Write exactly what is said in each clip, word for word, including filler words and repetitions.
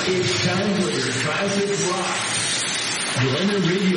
It's time for your classic rock. Millennium Radio.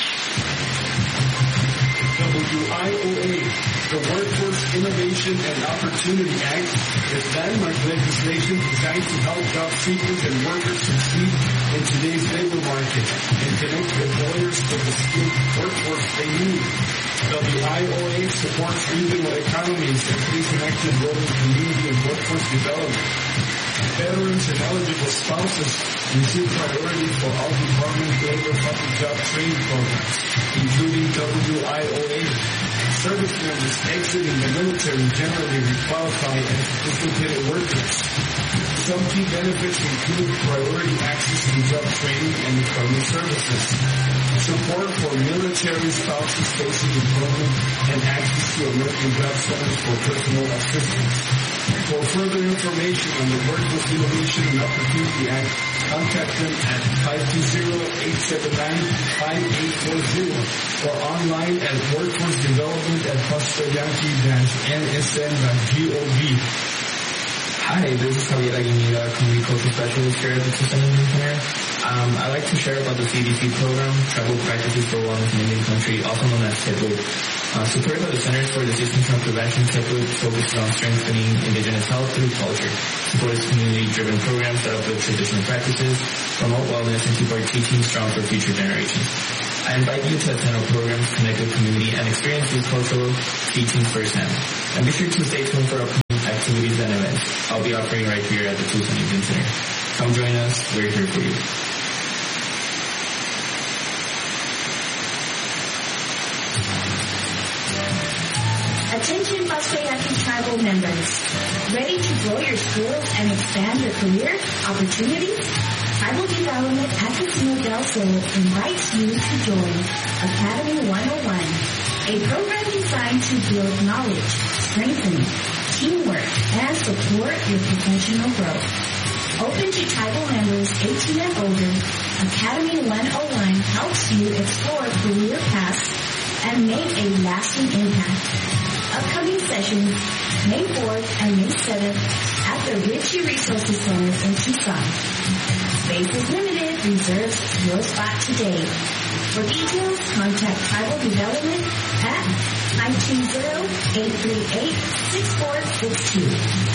W I O A, the Workforce Innovation and Opportunity Act, is landmark legislation designed to help job seekers and workers succeed in today's labor market and connect employers to the skilled workforce they need. W I O A supports regional economies and plays an active role in community and workforce development. Veterans and eligible spouses receive priority for all Department of Labor public job training programs, including W I O A. Service members exiting the military generally qualify as sophisticated workers. Some key benefits include priority access to job training and employment services, support for military spouses facing employment, and access to American Job Centers for personal assistance. For further information on the Workforce Innovation and Opportunity Act, contact them at five two zero, eight seven nine, five eight four zero or online at workforce development at pastoyankee dash n s n dot gov. Hi, this is Javier Aguinida, Community Culture Specialist here at the Tucson Indian Center. Um, I'd like to share about the C D C program, Tribal Practices for Wellness in Indian Country, also known as TIPWIC. Uh, supported by the Centers for Disease Control and Prevention, TIPWIC focuses on strengthening indigenous health through culture, supports community-driven programs that uplift traditional practices, promote wellness, and keep our teaching strong for future generations. I invite you to attend our programs, connect with community, and experience these cultural teachings firsthand. And be sure to stay tuned for upcoming activities and events I'll be offering right here at the Tucson Indian Center. Come join us. We're here for you. Attention Pastoyaki tribal members. Ready to grow your skills and expand your career opportunities? Tribal Development at Casino del Sol invites you to join Academy one oh one, a program designed to build knowledge, strengthen teamwork, and support your professional growth. Open to tribal members eighteen and older, Academy one oh one helps you explore career paths and make a lasting impact. Upcoming sessions, May fourth and May seventh at the Ritchie Resources Center in Tucson. Space is limited. Reserve your spot today. For details, contact Tribal Development at five two zero, eight three eight, six four six two.